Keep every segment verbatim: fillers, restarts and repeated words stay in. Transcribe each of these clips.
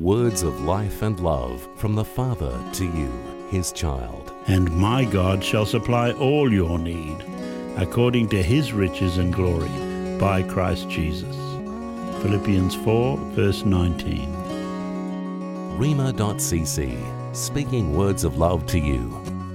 words of life and love from the Father to you, his child. And my God shall supply all your need, according to his riches and glory, by Christ Jesus. Philippians four, verse nineteen. Rhema dot c c, speaking words of love to you.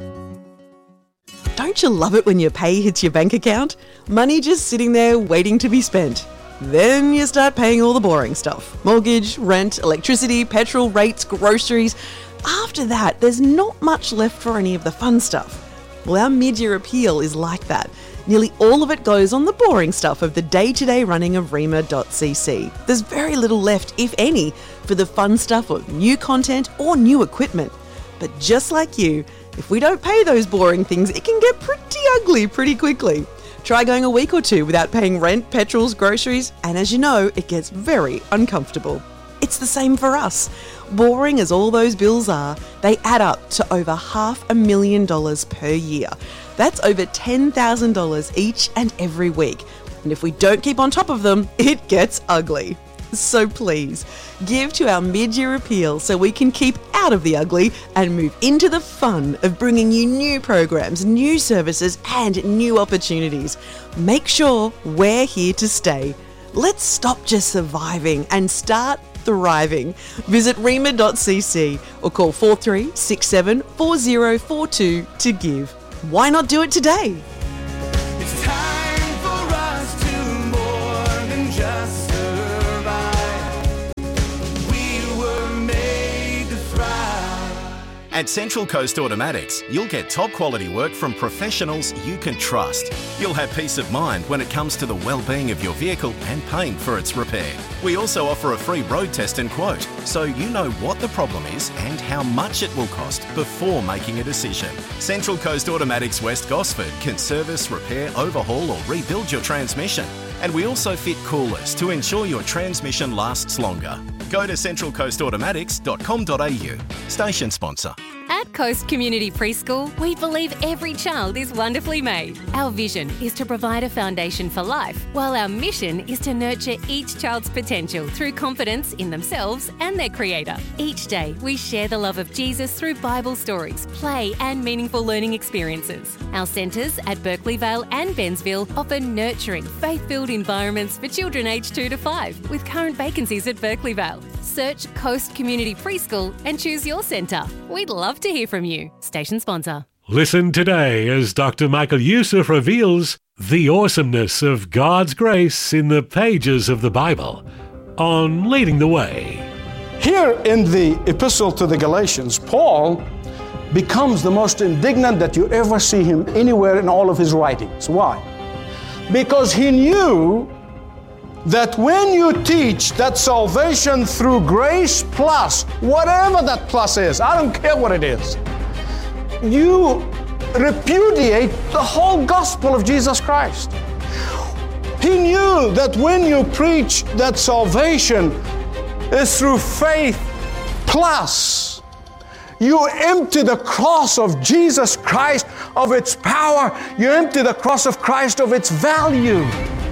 Don't you love it when your pay hits your bank account? Money just sitting there waiting to be spent. Then you start paying all the boring stuff. Mortgage, rent, electricity, petrol, rates, groceries. After that, there's not much left for any of the fun stuff. Well, our mid-year appeal is like that. Nearly all of it goes on the boring stuff of the day-to-day running of Rhema dot c c. There's very little left, if any, for the fun stuff of new content or new equipment. But just like you, if we don't pay those boring things, it can get pretty ugly pretty quickly. Try going a week or two without paying rent, petrols, groceries, and as you know, it gets very uncomfortable. It's the same for us. Boring as all those bills are, they add up to over half a million dollars per year. That's over ten thousand dollars each and every week. And if we don't keep on top of them, it gets ugly. So please, give to our mid-year appeal so we can keep out of the ugly and move into the fun of bringing you new programs, new services, and new opportunities. Make sure we're here to stay. Let's stop just surviving and start thriving. Visit Rhema dot c c or call four three six seven four zero four two to give. Why not do it today? It's time for us to more than just survive. We were made to thrive. At Central Coast Automatics, you'll get top quality work from professionals you can trust. You'll have peace of mind when it comes to the well-being of your vehicle and paying for its repair. We also offer a free road test and quote, so you know what the problem is and how much it will cost before making a decision. Central Coast Automatics West Gosford can service, repair, overhaul or rebuild your transmission. And we also fit coolers to ensure your transmission lasts longer. Go to central coast automatics dot com dot a u. Station sponsor. At Coast Community Preschool, we believe every child is wonderfully made. Our vision is to provide a foundation for life, while our mission is to nurture each child's potential through confidence in themselves and their Creator. Each day, we share the love of Jesus through Bible stories, play, and meaningful learning experiences. Our centres at Berkeley Vale and Bensville offer nurturing, faith-filled environments for children aged two to five, with current vacancies at Berkeley Vale. Search Coast Community Preschool and choose your centre. We'd love to hear from you. Station sponsor. Listen today as Doctor Michael Youssef reveals the awesomeness of God's grace in the pages of the Bible on Leading the Way. Here in the epistle to the Galatians, Paul becomes the most indignant that you ever see him anywhere in all of his writings. Why? Because he knew that when you teach that salvation through grace plus, whatever that plus is, I don't care what it is, you repudiate the whole gospel of Jesus Christ. He knew that when you preach that salvation is through faith plus, you empty the cross of Jesus Christ of its power, you empty the cross of Christ of its value.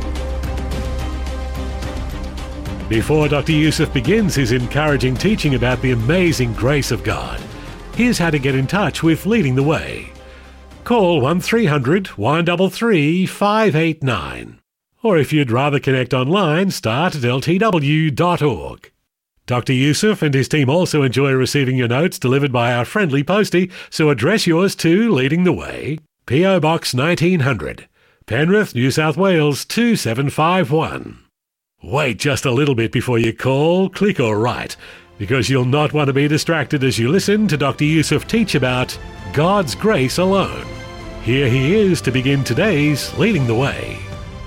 Before Doctor Youssef begins his encouraging teaching about the amazing grace of God, here's how to get in touch with Leading the Way. Call one three hundred, one three three, five eight nine. Or if you'd rather connect online, start at l t w dot org. Doctor Youssef and his team also enjoy receiving your notes delivered by our friendly postie, so address yours to Leading the Way, P O Box nineteen hundred, Penrith, New South Wales two seven five one. Wait just a little bit before you call, click or write, because you'll not want to be distracted as you listen to Doctor Youssef teach about God's grace alone. Here he is to begin today's Leading the Way.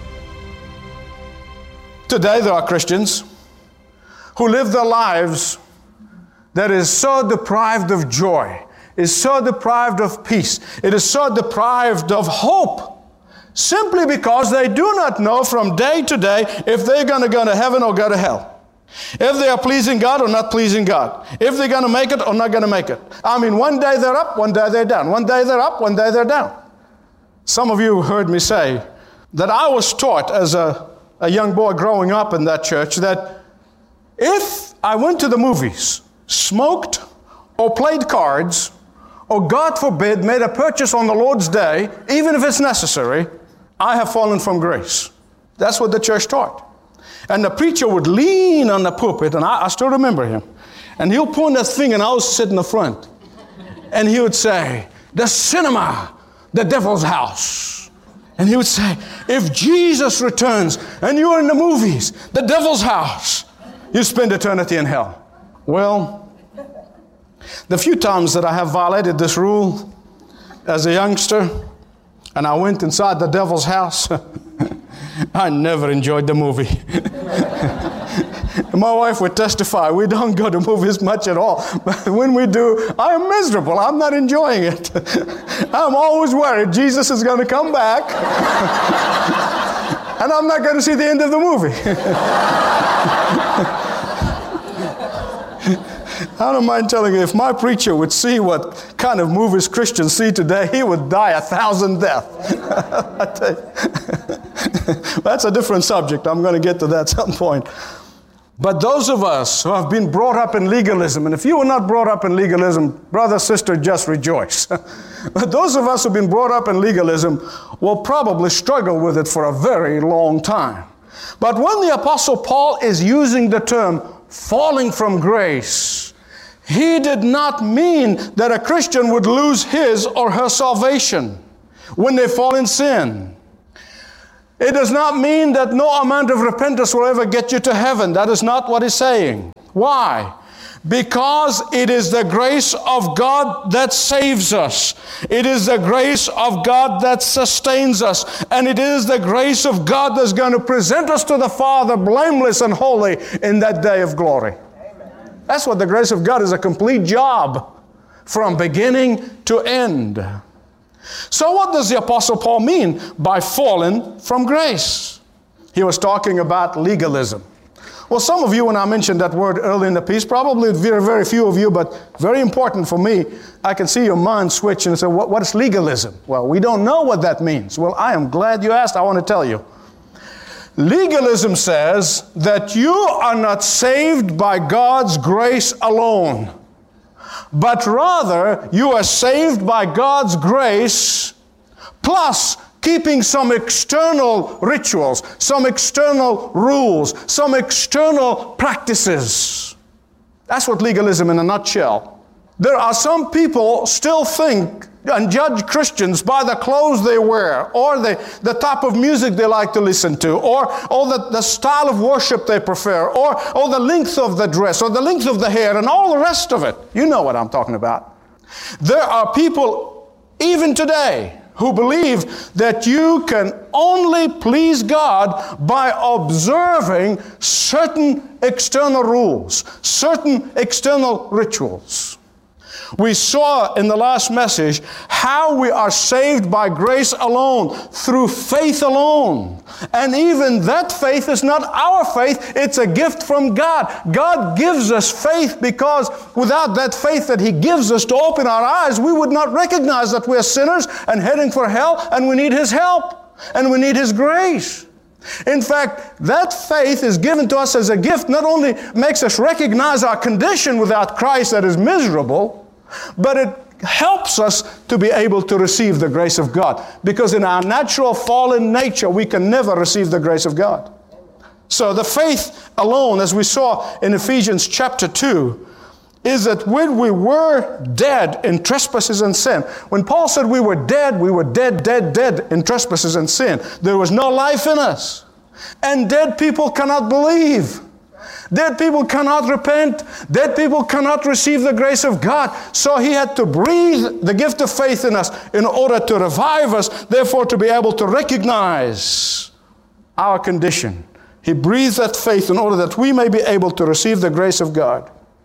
Today there are Christians who live their lives that is so deprived of joy, is so deprived of peace, it is so deprived of hope, simply because they do not know from day to day if they're going to go to heaven or go to hell. If they are pleasing God or not pleasing God. If they're going to make it or not going to make it. I mean, one day they're up, one day they're down. One day they're up, one day they're down. Some of you heard me say that I was taught as a, a young boy growing up in that church that if I went to the movies, smoked, or played cards, or God forbid, made a purchase on the Lord's day, even if it's necessary, I have fallen from grace. That's what the church taught. And the preacher would lean on the pulpit, and I, I still remember him, and he'll point that thing, and I was sitting in the front. And he would say, the cinema, the devil's house. And he would say, if Jesus returns and you're in the movies, the devil's house, you spend eternity in hell. Well, the few times that I have violated this rule as a youngster, and I went inside the devil's house, I never enjoyed the movie. My wife would testify, we don't go to movies much at all. But when we do, I am miserable. I'm not enjoying it. I'm always worried Jesus is going to come back. And I'm not going to see the end of the movie. I don't mind telling you, if my preacher would see what kind of movies Christians see today, he would die a thousand deaths. I tell you. That's a different subject. I'm going to get to that at some point. But those of us who have been brought up in legalism, and if you were not brought up in legalism, brother, sister, just rejoice. But those of us who have been brought up in legalism will probably struggle with it for a very long time. But when the Apostle Paul is using the term falling from grace, he did not mean that a Christian would lose his or her salvation when they fall in sin. It does not mean that no amount of repentance will ever get you to heaven. That is not what he's saying. Why? Because it is the grace of God that saves us. It is the grace of God that sustains us. And it is the grace of God that's going to present us to the Father blameless and holy in that day of glory. Amen. That's what the grace of God is, a complete job from beginning to end. So what does the Apostle Paul mean by fallen from grace? He was talking about legalism. Well, some of you, when I mentioned that word early in the piece, probably very, very few of you, but very important for me, I can see your mind switch and say, what, what is legalism? Well, we don't know what that means. Well, I am glad you asked. I want to tell you. Legalism says that you are not saved by God's grace alone, but rather you are saved by God's grace plus keeping some external rituals, some external rules, some external practices. That's what legalism in a nutshell. There are some people still think and judge Christians by the clothes they wear, or the, the type of music they like to listen to, or, or the, the style of worship they prefer, or, or the length of the dress, or the length of the hair, and all the rest of it. You know what I'm talking about. There are people, even today, who believe that you can only please God by observing certain external rules, certain external rituals. We saw in the last message how we are saved by grace alone, through faith alone. And even that faith is not our faith, it's a gift from God. God gives us faith because without that faith that He gives us to open our eyes, we would not recognize that we're sinners and heading for hell, and we need His help, and we need His grace. In fact, that faith is given to us as a gift, not only makes us recognize our condition without Christ that is miserable, but it helps us to be able to receive the grace of God. Because in our natural fallen nature, we can never receive the grace of God. So the faith alone, as we saw in Ephesians chapter two, is that when we were dead in trespasses and sin, when Paul said we were dead, we were dead, dead, dead in trespasses and sin. There was no life in us. And dead people cannot believe. Dead people cannot repent. Dead people cannot receive the grace of God. So He had to breathe the gift of faith in us in order to revive us, therefore to be able to recognize our condition. He breathed that faith in order that we may be able to receive the grace of God.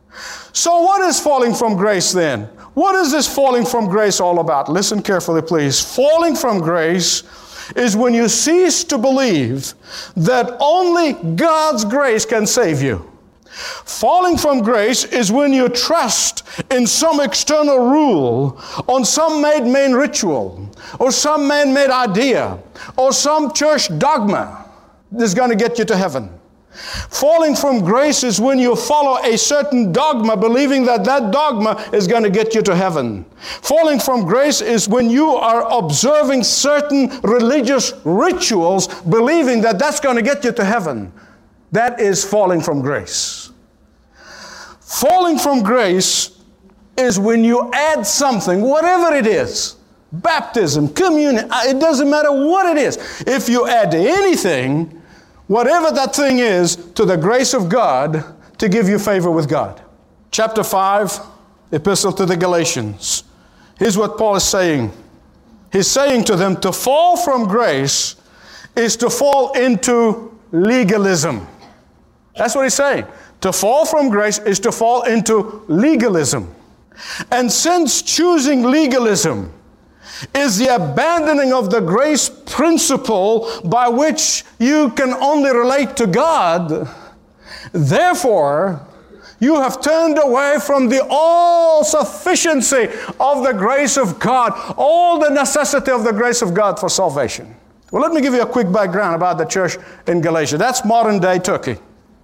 So what is falling from grace then? What is this falling from grace all about? Listen carefully, please. Falling from grace is when you cease to believe that only God's grace can save you. Falling from grace is when you trust in some external rule, on some man-made ritual, or some man-made idea, or some church dogma that's going to get you to heaven. Falling from grace is when you follow a certain dogma, believing that that dogma is going to get you to heaven. Falling from grace is when you are observing certain religious rituals, believing that that's going to get you to heaven. That is falling from grace. Falling from grace is when you add something, whatever it is, baptism, communion, it doesn't matter what it is. If you add anything, whatever that thing is, to the grace of God to give you favor with God. Chapter five, Epistle to the Galatians. Here's what Paul is saying. He's saying to them, to fall from grace is to fall into legalism. That's what he's saying. To fall from grace is to fall into legalism. And since choosing legalism is the abandoning of the grace principle by which you can only relate to God, therefore, you have turned away from the all-sufficiency of the grace of God, all the necessity of the grace of God for salvation. Well, let me give you a quick background about the church in Galatia. That's modern-day Turkey.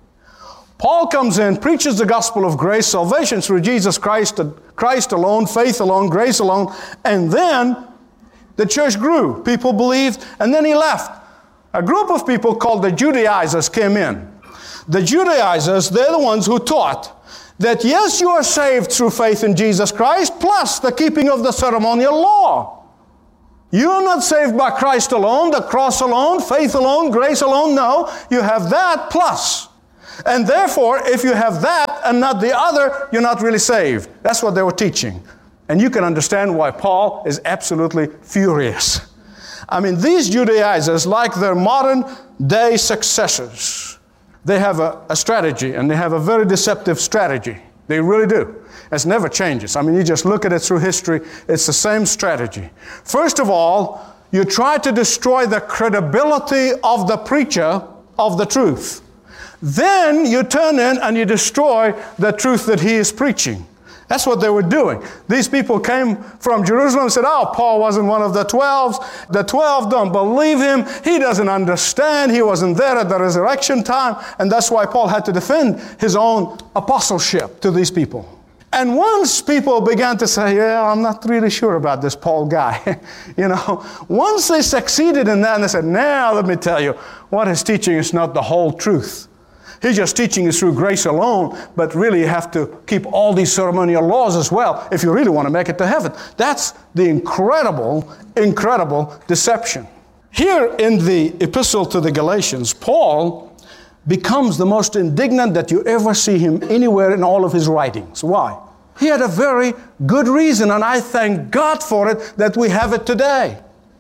Paul comes in, preaches the gospel of grace, salvation through Jesus Christ, Christ alone, faith alone, grace alone, and then the church grew. People believed, and then he left. A group of people called the Judaizers came in. The Judaizers, they're the ones who taught that yes, you are saved through faith in Jesus Christ, plus the keeping of the ceremonial law. You are not saved by Christ alone, the cross alone, faith alone, grace alone. No, you have that plus. And therefore, if you have that and not the other, you're not really saved. That's what they were teaching. And you can understand why Paul is absolutely furious. I mean, these Judaizers, like their modern day successors, they have a, a strategy, and they have a very deceptive strategy. They really do. It never changes. I mean, you just look at it through history, it's the same strategy. First of all, you try to destroy the credibility of the preacher of the truth. Then you turn in and you destroy the truth that he is preaching. That's what they were doing. These people came from Jerusalem and said, oh, Paul wasn't one of the twelve. The twelve don't believe him. He doesn't understand. He wasn't there at the resurrection time. And that's why Paul had to defend his own apostleship to these people. And once people began to say, yeah, I'm not really sure about this Paul guy, you know, once they succeeded in that and they said, now let me tell you, what he's teaching is not the whole truth. He's just teaching you through grace alone, but really you have to keep all these ceremonial laws as well if you really want to make it to heaven. That's the incredible, incredible deception. Here in the Epistle to the Galatians, Paul becomes the most indignant that you ever see him anywhere in all of his writings. Why? He had a very good reason, and I thank God for it that we have it today.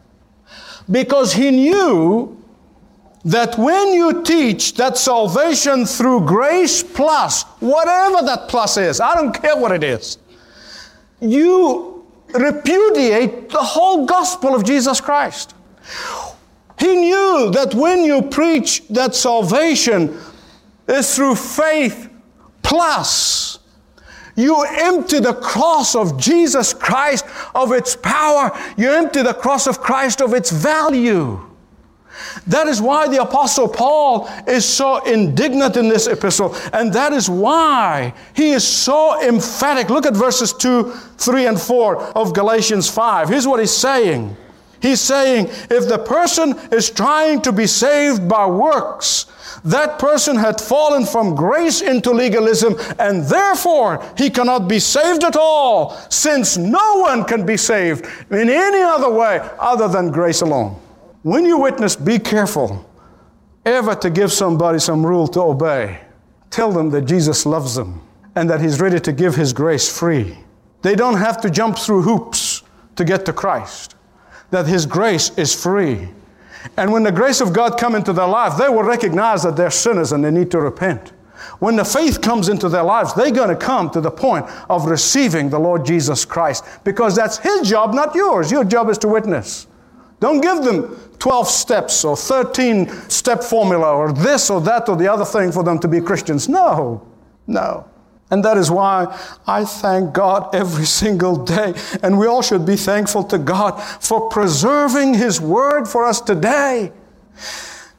Because he knew that when you teach that salvation through grace plus, whatever that plus is, I don't care what it is, you repudiate the whole gospel of Jesus Christ. He knew that when you preach that salvation is through faith plus, you empty the cross of Jesus Christ of its power. You empty the cross of Christ of its value. That is why the Apostle Paul is so indignant in this epistle, and that is why he is so emphatic. Look at verses two, three, and four of Galatians five. Here's what he's saying. He's saying, if the person is trying to be saved by works, that person had fallen from grace into legalism, and therefore he cannot be saved at all, since no one can be saved in any other way other than grace alone. When you witness, be careful ever to give somebody some rule to obey. Tell them that Jesus loves them and that He's ready to give His grace free. They don't have to jump through hoops to get to Christ. That His grace is free. And when the grace of God comes into their life, they will recognize that they're sinners and they need to repent. When the faith comes into their lives, they're going to come to the point of receiving the Lord Jesus Christ, because that's His job, not yours. Your job is to witness. Don't give them twelve steps or thirteen step formula or this or that or the other thing for them to be Christians. No, no. And that is why I thank God every single day. And we all should be thankful to God for preserving His Word for us today.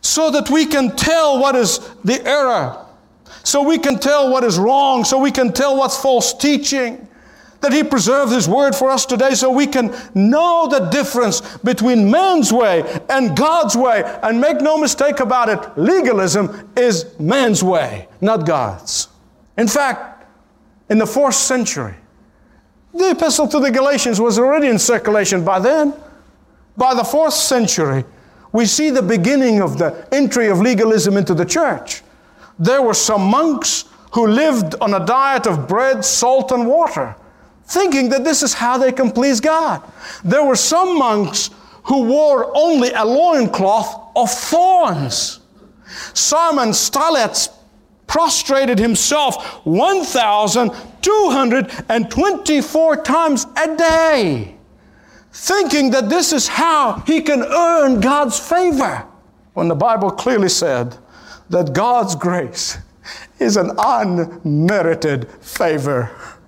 so that we can tell what is the error, so we can tell what is wrong, so we can tell what's false teaching. That He preserved His Word for us today so we can know the difference between man's way and God's way. And make no mistake about it, legalism is man's way, not God's. In fact, in the fourth century, the Epistle to the Galatians was already in circulation by then. By the fourth century, we see the beginning of the entry of legalism into the church. There were some monks who lived on a diet of bread, salt, and water, thinking that this is how they can please God. There were some monks who wore only a loincloth of thorns. Simon Stylites prostrated himself one thousand two hundred twenty-four times a day, thinking that this is how he can earn God's favor, when the Bible clearly said that God's grace is an unmerited favor.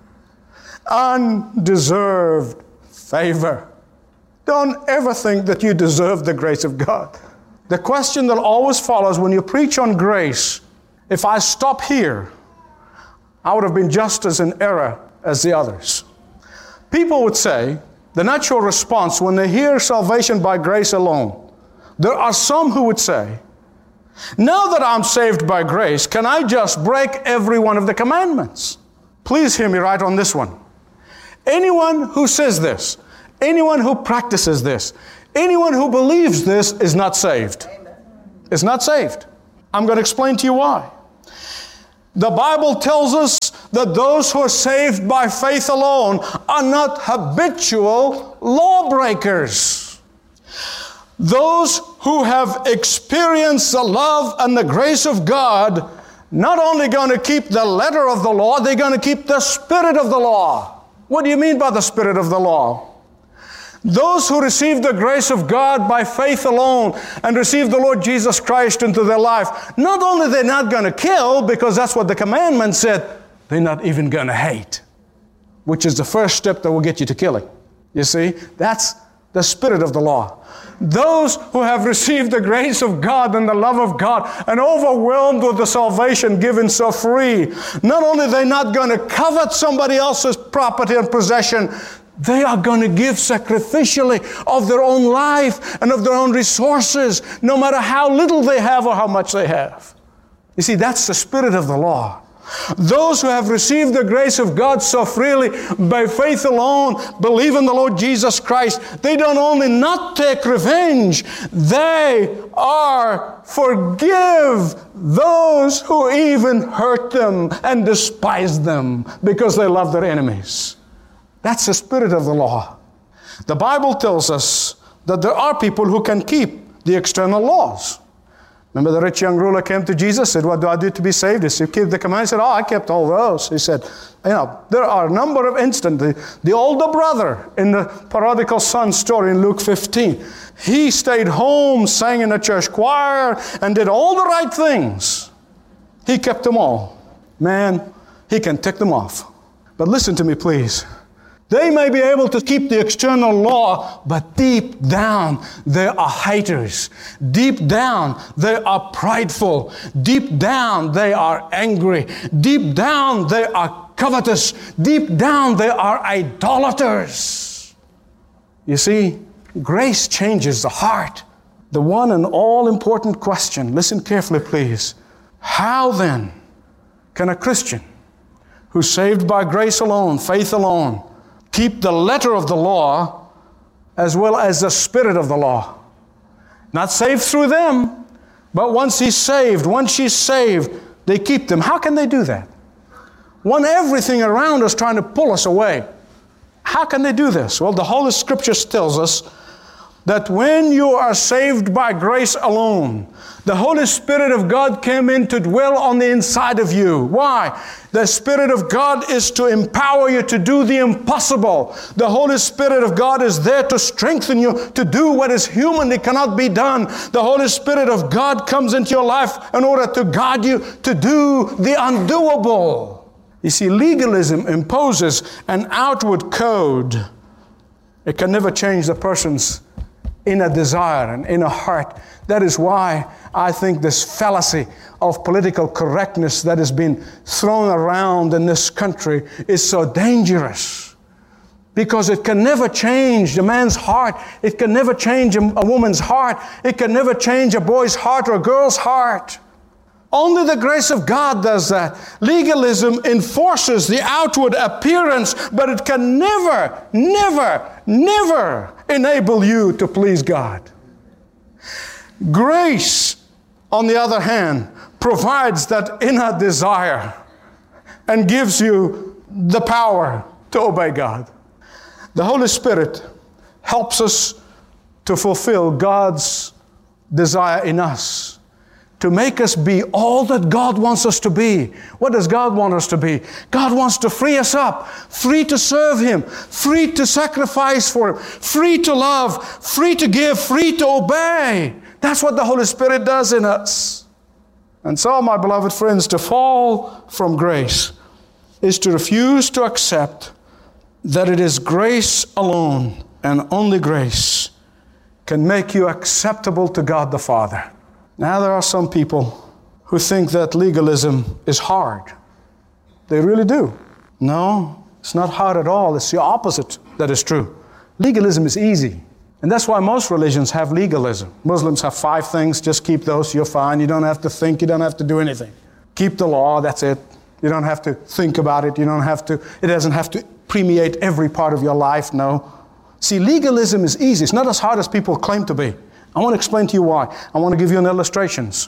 Undeserved favor. Don't ever think that you deserve the grace of God. The question that always follows when you preach on grace, if I stop here, I would have been just as in error as the others. People would say, the natural response when they hear salvation by grace alone, there are some who would say, now that I'm saved by grace, can I just break every one of the commandments? Please hear me right on this one. Anyone who says this, anyone who practices this, anyone who believes this is not saved. Is not saved. I'm going to explain to you why. The Bible tells us that those who are saved by faith alone are not habitual lawbreakers. Those who have experienced the love and the grace of God not only going to keep the letter of the law, they're going to keep the spirit of the law. What do you mean by the spirit of the law? Those who receive the grace of God by faith alone and receive the Lord Jesus Christ into their life, not only they're not going to kill, because that's what the commandment said, they're not even going to hate, which is the first step that will get you to killing. You see, that's the spirit of the law. Those who have received the grace of God and the love of God and overwhelmed with the salvation given so free, not only are they not going to covet somebody else's property and possession, they are going to give sacrificially of their own life and of their own resources, no matter how little they have or how much they have. You see, that's the spirit of the law. Those who have received the grace of God so freely by faith alone, believe in the Lord Jesus Christ, they don't only not take revenge, they are forgive those who even hurt them and despise them because they love their enemies. That's the spirit of the law. The Bible tells us that there are people who can keep the external laws. Remember the rich young ruler came to Jesus, said, what do I do to be saved? He said, keep the commandments. He said, oh, I kept all those. He said, you know, there are a number of instances. The, the older brother in the prodigal son story in Luke fifteen, he stayed home, sang in the church choir, and did all the right things. He kept them all. Man, he can tick them off. But listen to me, please. They may be able to keep the external law, but deep down, they are haters. Deep down, they are prideful. Deep down, they are angry. Deep down, they are covetous. Deep down, they are idolaters. You see, grace changes the heart. The one and all important question, listen carefully, please. How then can a Christian who's saved by grace alone, faith alone, keep the letter of the law as well as the spirit of the law? Not saved through them, but once he's saved, once she's saved, they keep them. How can they do that? When everything around us trying to pull us away. How can they do this? Well, the Holy Scriptures tells us that when you are saved by grace alone, the Holy Spirit of God came in to dwell on the inside of you. Why? The Spirit of God is to empower you to do the impossible. The Holy Spirit of God is there to strengthen you to do what is humanly cannot be done. The Holy Spirit of God comes into your life in order to guide you to do the undoable. You see, legalism imposes an outward code. It can never change the person's in a desire and in a heart. That is why I think this fallacy of political correctness that has been thrown around in this country is so dangerous, because it can never change a man's heart. It can never change a, a woman's heart. It can never change a boy's heart or a girl's heart. Only the grace of God does that. Legalism enforces the outward appearance, but it can never, never, never enable you to please God. Grace, on the other hand, provides that inner desire and gives you the power to obey God. The Holy Spirit helps us to fulfill God's desire in us, to make us be all that God wants us to be. What does God want us to be? God wants to free us up, free to serve Him, free to sacrifice for Him, free to love, free to give, free to obey. That's what the Holy Spirit does in us. And so, my beloved friends, to fall from grace is to refuse to accept that it is grace alone, and only grace, can make you acceptable to God the Father. Now, there are some people who think that legalism is hard. They really do. No, it's not hard at all. It's the opposite that is true. Legalism is easy. And that's why most religions have legalism. Muslims have five things. Just keep those. You're fine. You don't have to think. You don't have to do anything. Keep the law. That's it. You don't have to think about it. You don't have to, it doesn't have to permeate every part of your life. No. See, legalism is easy. It's not as hard as people claim to be. I want to explain to you why. I want to give you an illustrations.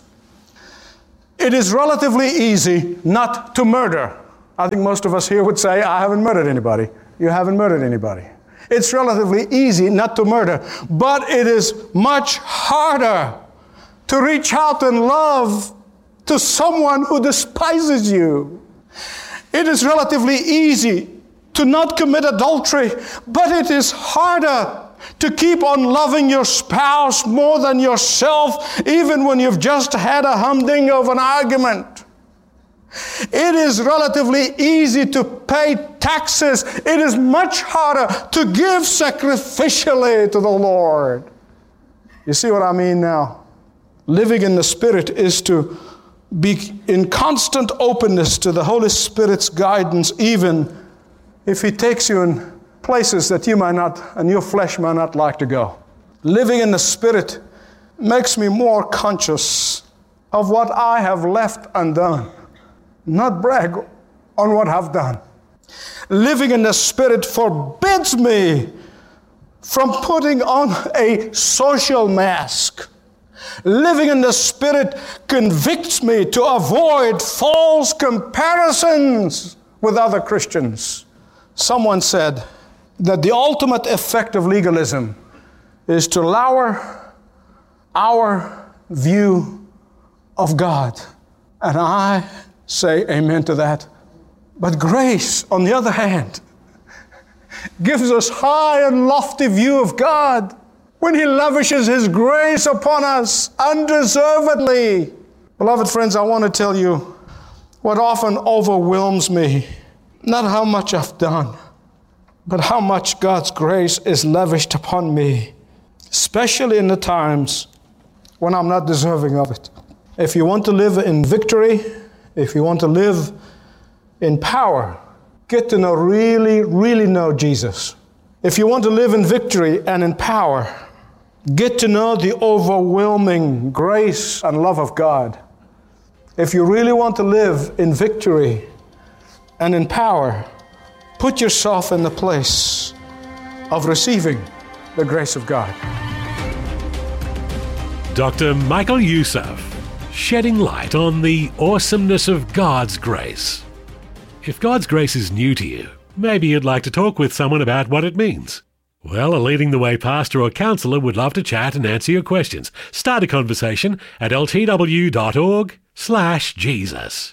It is relatively easy not to murder. I think most of us here would say, I haven't murdered anybody. You haven't murdered anybody. It's relatively easy not to murder, but it is much harder to reach out in love to someone who despises you. It is relatively easy to not commit adultery, but it is harder to keep on loving your spouse more than yourself, even when you've just had a humding of an argument. It is relatively easy to pay taxes. It is much harder to give sacrificially to the Lord. You see what I mean now? Living in the Spirit is to be in constant openness to the Holy Spirit's guidance, even if He takes you in places that you might not, and your flesh might not like to go. Living in the Spirit makes me more conscious of what I have left undone, not brag on what I've done. Living in the Spirit forbids me from putting on a social mask. Living in the Spirit convicts me to avoid false comparisons with other Christians. Someone said that the ultimate effect of legalism is to lower our view of God. And I say amen to that. But grace, on the other hand, gives us high and lofty view of God when He lavishes His grace upon us undeservedly. Beloved friends, I want to tell you what often overwhelms me, not how much I've done, but how much God's grace is lavished upon me, especially in the times when I'm not deserving of it. If you want to live in victory, if you want to live in power, get to know, really, really know Jesus. If you want to live in victory and in power, get to know the overwhelming grace and love of God. If you really want to live in victory and in power, put yourself in the place of receiving the grace of God. Doctor Michael Youssef, shedding light on the awesomeness of God's grace. If God's grace is new to you, maybe you'd like to talk with someone about what it means. Well, a Leading the Way pastor or counsellor would love to chat and answer your questions. Start a conversation at ltw.org slash Jesus.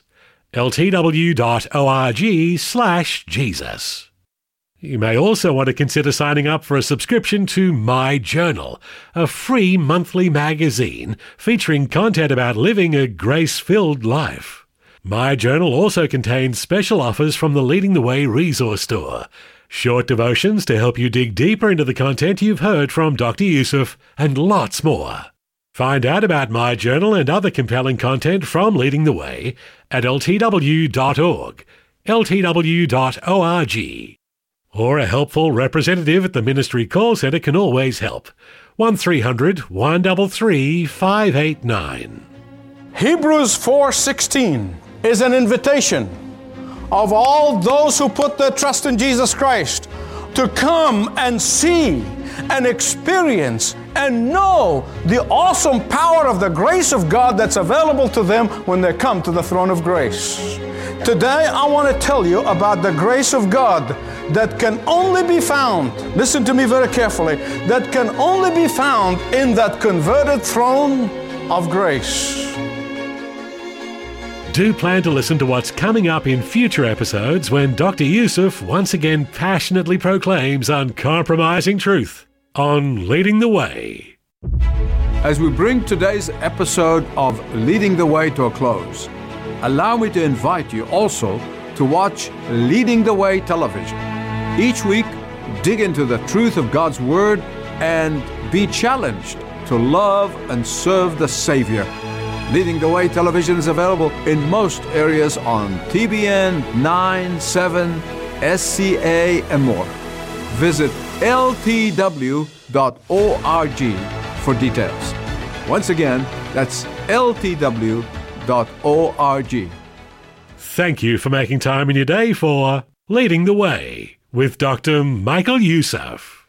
ltw.org slash Jesus. You may also want to consider signing up for a subscription to My Journal, a free monthly magazine featuring content about living a grace-filled life. My Journal also contains special offers from the Leading the Way resource store, Short devotions to help you dig deeper into the content you've heard from Doctor Youssef, and lots more. Find out about my journal and other compelling content from Leading the Way at L T W dot org, L T W dot org. Or a helpful representative at the Ministry Call Centre can always help. one three hundred, one three three, five eight nine. Hebrews four sixteen is an invitation of all those who put their trust in Jesus Christ to come and see and experience and know the awesome power of the grace of God that's available to them when they come to the throne of grace. Today I want to tell you about the grace of God that can only be found, listen to me very carefully, that can only be found in that converted throne of grace. Do plan to listen to what's coming up in future episodes when Doctor Youssef once again passionately proclaims uncompromising truth on Leading the Way. As we bring today's episode of Leading the Way to a close, allow me to invite you also to watch Leading the Way television. Each week, dig into the truth of God's Word and be challenged to love and serve the Savior. Leading the Way television is available in most areas on T B N, nine, seven, S C A, and more. Visit L T W dot org for details. Once again, that's L T W dot org. Thank you for making time in your day for Leading the Way with Doctor Michael Youssef.